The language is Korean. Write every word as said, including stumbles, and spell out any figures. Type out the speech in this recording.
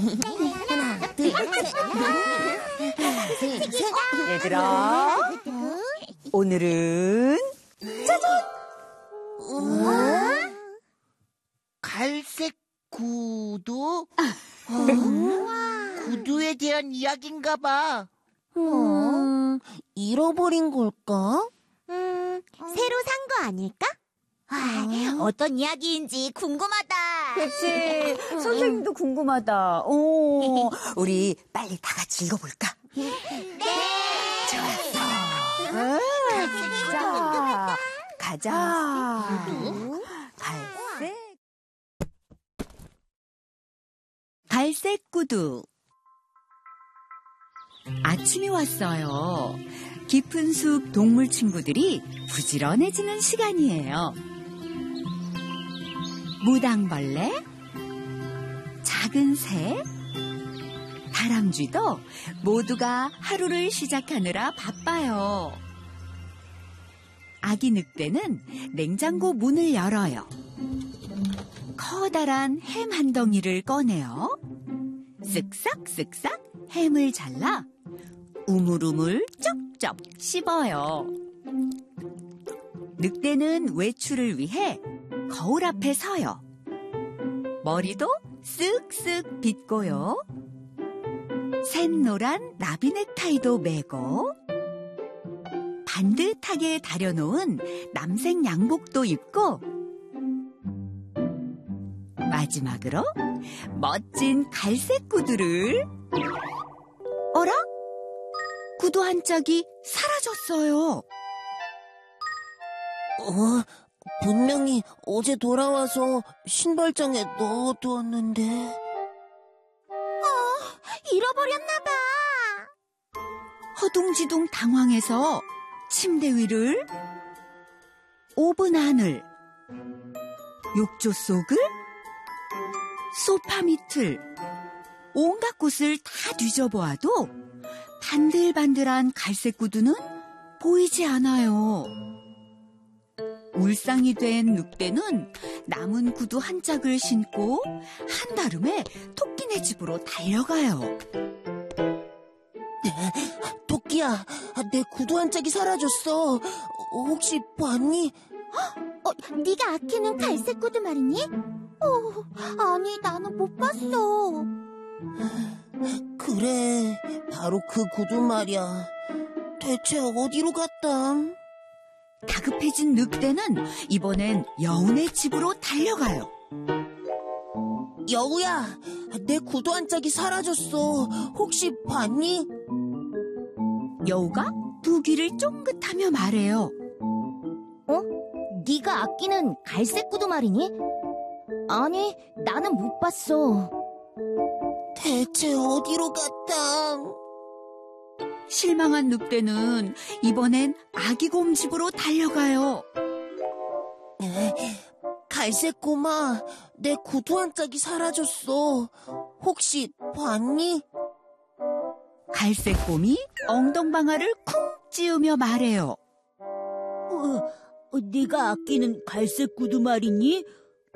하나, 둘, 셋. 하나, 둘, 셋. 얘들아, 오늘은 짜잔! 우와. 갈색 구두? 어, 구두에 대한 이야기인가 봐. 음, 잃어버린 걸까? 음, 새로 산 거 아닐까? 아, 어떤 이야기인지 궁금하다. 그치, 선생님도 궁금하다. 오, 우리 빨리 다 같이 읽어볼까? 네. 좋았어. 아, 자, 가자. 갈색. 갈색 구두. 아침이 왔어요. 깊은 숲 동물 친구들이 부지런해지는 시간이에요. 무당벌레, 작은 새, 다람쥐도 모두가 하루를 시작하느라 바빠요. 아기 늑대는 냉장고 문을 열어요. 커다란 햄 한 덩이를 꺼내요. 쓱싹 쓱싹 햄을 잘라 우물우물 쩍쩍 씹어요. 늑대는 외출을 위해 거울 앞에 서요. 머리도 쓱쓱 빗고요. 샛노란 나비 넥타이도 매고 반듯하게 다려놓은 남색 양복도 입고 마지막으로 멋진 갈색 구두를 어라? 구두 한 짝이 사라졌어요. 어, 분명히 어제 돌아와서 신발장에 넣어두었는데. 잃어버렸나 봐. 허둥지둥 당황해서 침대 위를, 오븐 안을, 욕조 속을, 소파 밑을, 온갖 곳을 다 뒤져보아도 반들반들한 갈색 구두는 보이지 않아요. 울상이 된 늑대는 남은 구두 한 짝을 신고 한달음에 토끼네 집으로 달려가요. 토끼야, 내 구두 한 짝이 사라졌어. 혹시 봤니? 어, 네가 아끼는 갈색 구두 말이니? 어, 아니, 나는 못 봤어. 그래, 바로 그 구두 말이야. 대체 어디로 갔담? 다급해진 늑대는 이번엔 여운의 집으로 달려가요. 여우야, 내 구두 한 짝이 사라졌어. 혹시 봤니? 여우가 두 귀를 쫑긋하며 말해요. 어? 네가 아끼는 갈색 구두 말이니? 아니, 나는 못 봤어. 대체 어디로 갔담? 실망한 늑대는 이번엔 아기곰 집으로 달려가요. 갈색 꼬마, 내 구두 한 짝이 사라졌어. 혹시 봤니? 갈색 곰이 엉덩방아를 쿵 찌우며 말해요. 어, 네가 아끼는 갈색 구두 말이니?